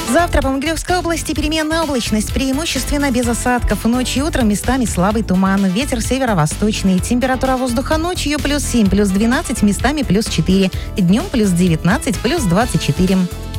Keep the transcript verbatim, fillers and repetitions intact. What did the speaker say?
Завтра по Могилевской области переменная облачность, преимущественно без осадков. Ночью и утром местами слабый туман. Ветер северо-восточный. Температура воздуха ночью плюс семь, плюс двенадцать, местами плюс четыре. Днем плюс девятнадцать, плюс двадцать четыре.